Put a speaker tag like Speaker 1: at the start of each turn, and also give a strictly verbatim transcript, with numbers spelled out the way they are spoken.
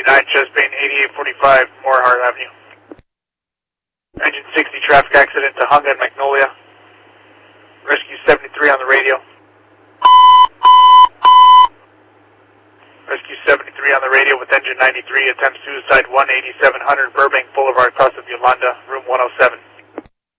Speaker 1: nine, chest pain, eighty-eight forty-five, Moorheart Avenue. Engine sixty, traffic accident to Hunga and Magnolia. Rescue seventy-three on the radio. Rescue seventy-three on the radio with engine ninety-three, attempt suicide one eighty-seven hundred Burbank Boulevard, Casa de Yolanda, room one oh seven.